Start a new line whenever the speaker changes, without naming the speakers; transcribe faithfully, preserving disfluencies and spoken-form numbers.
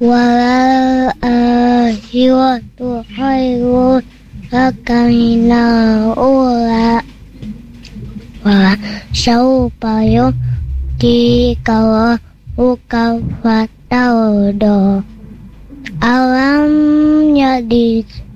Wal akhiratu khairun laka minal ula wa sawfa yu'tika rabbuka fatawdo. Alam jadi